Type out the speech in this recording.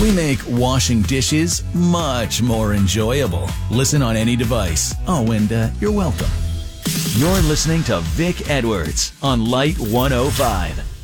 We make washing dishes much more enjoyable. Listen on any device. Oh, and you're welcome. You're listening to Vic Edwards on Light 105.